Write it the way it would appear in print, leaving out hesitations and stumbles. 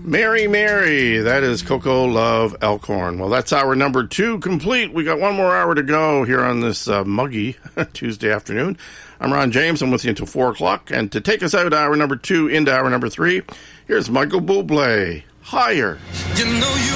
Mary, Mary, that is Coco Love Elkhorn. Well, that's hour number 2 complete. We got one more hour to go here on this muggy Tuesday afternoon. I'm Ron James. I'm with you until 4 o'clock. And to take us out hour number 2 into hour number 3, here's Michael Bublé, Higher. You know you